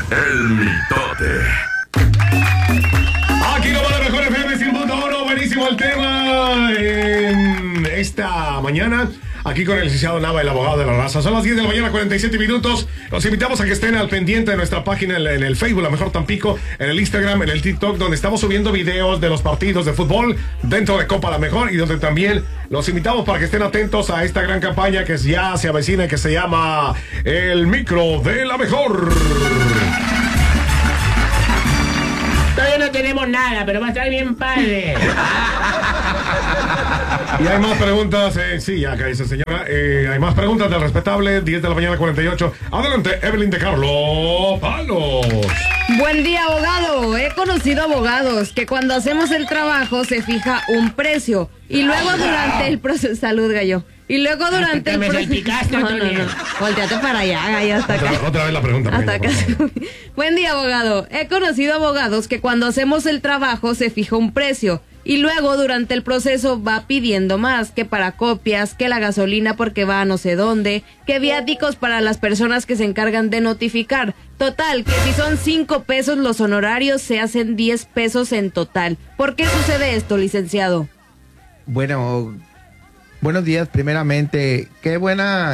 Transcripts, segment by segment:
El Mitote. Aquí no va la mejor FM sin punto uno. Buenísimo el tema en esta mañana. Aquí con el licenciado Nava, el abogado de la raza. Son las 10 de la mañana, 47 minutos. Los invitamos a que estén al pendiente de nuestra página en el Facebook, La Mejor Tampico, en el Instagram, en el TikTok, donde estamos subiendo videos de los partidos de fútbol dentro de Copa La Mejor y donde también los invitamos para que estén atentos a esta gran campaña que ya se avecina y que se llama El Micro de La Mejor. Todavía no tenemos nada, pero va a estar bien padre. Y hay más preguntas, sí, ya dice señora. Hay más preguntas del respetable, 10 de la mañana, 48. Adelante, Evelyn de Carlos Palos. Buen día, abogado. He conocido abogados que cuando hacemos el trabajo se fija un precio y luego durante el proceso... Salud, gallo. Y luego durante el proceso... No. Volteate para allá, gallo, hasta acá. Otra vez la pregunta. Hasta acá. Buen día, abogado. He conocido abogados que cuando hacemos el trabajo se fija un precio y luego durante el proceso va pidiendo más, que para copias, que la gasolina porque va a no sé dónde, que viáticos para las personas que se encargan de notificar. Total, que si son 5 pesos los honorarios se hacen 10 pesos en total. ¿Por qué sucede esto, licenciado? Bueno, buenos días primeramente. Qué buena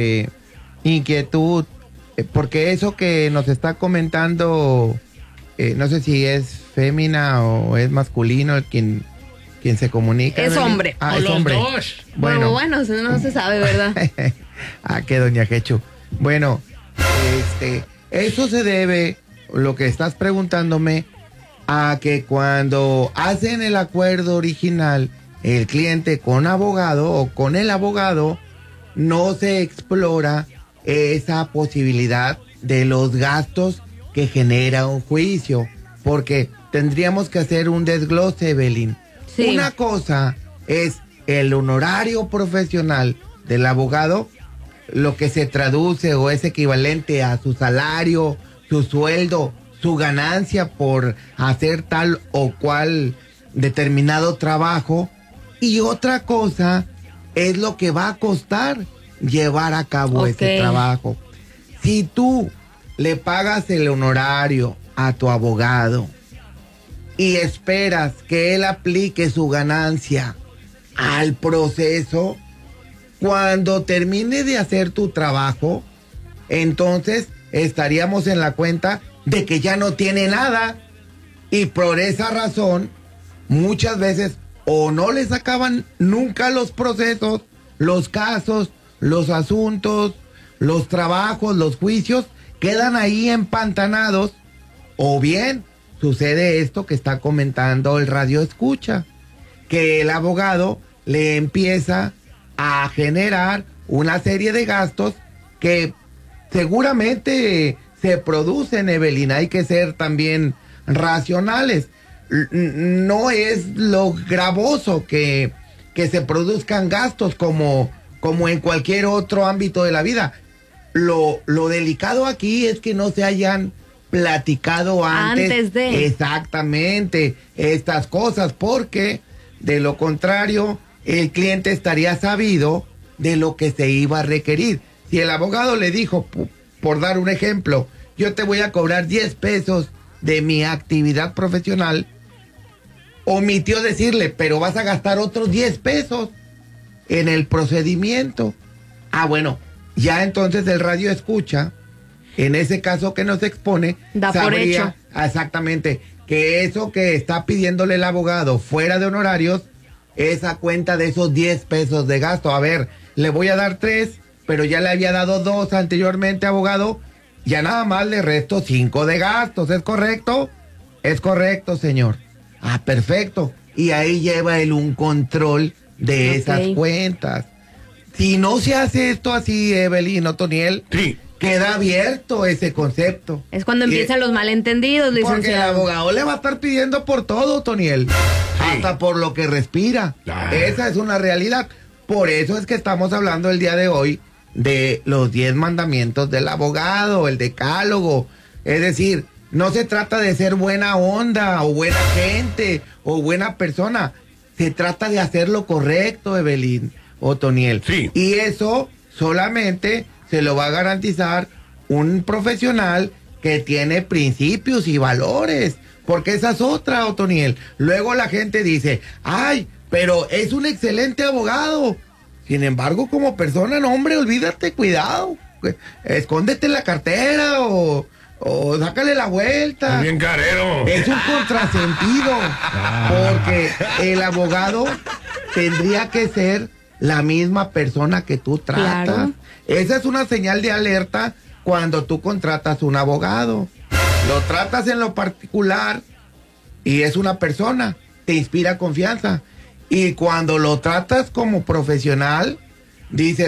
inquietud, porque eso que nos está comentando, no sé si es fémina o es masculino quien se comunica. Es hombre. Ah, es hombre. Dos. Bueno, no se sabe, ¿verdad? Que doña Jechu. Bueno, eso se debe, lo que estás preguntándome, a que cuando hacen el acuerdo original, el cliente con abogado o con el abogado, no se explora esa posibilidad de los gastos que genera un juicio, porque tendríamos que hacer un desglose, Evelyn. Sí. Una cosa es el honorario profesional del abogado, lo que se traduce o es equivalente a su salario, su sueldo, su ganancia por hacer tal o cual determinado trabajo. Y otra cosa es lo que va a costar llevar a cabo ese trabajo. Si tú le pagas el honorario a tu abogado y esperas que él aplique su ganancia al proceso, cuando termine de hacer tu trabajo, entonces estaríamos en la cuenta de que ya no tiene nada, y por esa razón muchas veces o no les acaban nunca los procesos, los casos, los asuntos, los trabajos, los juicios quedan ahí empantanados, o bien sucede esto que está comentando el radio escucha, que el abogado le empieza a generar una serie de gastos que seguramente se producen, Evelyn. Hay que ser también racionales. No es lo gravoso que se produzcan gastos como en cualquier otro ámbito de la vida. Lo delicado aquí es que no se hayan platicado antes de exactamente estas cosas, porque de lo contrario el cliente estaría sabido de lo que se iba a requerir. Si el abogado le dijo, por dar un ejemplo, yo te voy a cobrar 10 pesos de mi actividad profesional, omitió decirle, pero vas a gastar otros 10 pesos en el procedimiento. Bueno, ya entonces el radio escucha, en ese caso que nos expone, da por hecho exactamente que eso que está pidiéndole el abogado fuera de honorarios es a cuenta de esos 10 pesos de gasto. A ver, le voy a dar 3, pero ya le había dado 2 anteriormente, abogado, ya nada más le resto 5 de gastos. ¿Es correcto? Es correcto, señor. Perfecto. Y ahí lleva él un control de esas cuentas. Si no se hace esto así, Evelyn, ¿no, Toniel? Sí. Queda abierto ese concepto. Es cuando empiezan los malentendidos, licenciado. Porque el abogado le va a estar pidiendo por todo, Toniel. Sí. Hasta por lo que respira. Esa es una realidad. Por eso es que estamos hablando el día de hoy de los 10 mandamientos del abogado, el decálogo. Es decir, no se trata de ser buena onda o buena gente o buena persona. Se trata de hacer lo correcto, Evelyn o Toniel. Sí. Y eso solamente se lo va a garantizar un profesional que tiene principios y valores, porque esa es otra, Otoniel. Luego la gente dice, ay, pero es un excelente abogado. Sin embargo, como persona, no, hombre, olvídate, cuidado. Escóndete en la cartera o sácale la vuelta. Es bien carero. Es un contrasentido, porque el abogado tendría que ser la misma persona que tú tratas. Claro. Esa es una señal de alerta cuando tú contratas un abogado. Lo tratas en lo particular y es una persona, te inspira confianza. Y cuando lo tratas como profesional, dices,